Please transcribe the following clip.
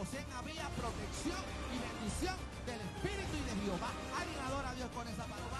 Gosén había protección y bendición del Espíritu y de Jehová. Alguien adora a Dios con esa palabra.